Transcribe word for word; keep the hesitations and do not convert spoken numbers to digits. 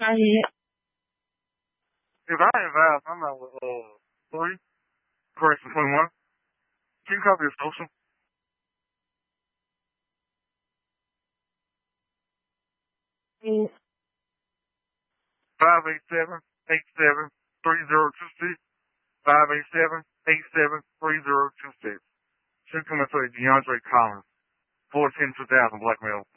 I hit. If I advise, I'm not with uh three, correction twenty-one. Can you copy your social? Eight. Five eight seven eight seven three zero two six. Five eight seven eight seven three zero two six. Should come and say DeAndre Collins. Four ten two thousand blackmail.